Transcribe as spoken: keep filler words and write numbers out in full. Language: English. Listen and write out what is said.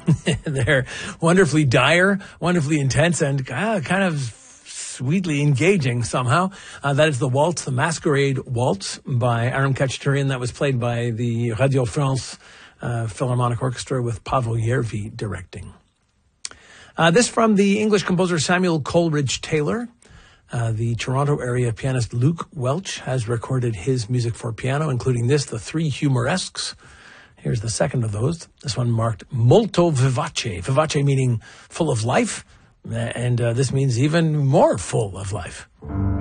They're wonderfully dire, wonderfully intense, and uh, kind of sweetly engaging somehow. Uh, that is the waltz, the Masquerade Waltz by Aram Khachaturian. That was played by the Radio France uh, Philharmonic Orchestra with Pavel Yervi directing. Uh, this from the English composer Samuel Coleridge Taylor. Uh, the Toronto area pianist Luke Welch has recorded his music for piano, including this, the Three Humoresques. Here's the second of those. This one marked molto vivace. Vivace meaning full of life, and uh, this means even more full of life.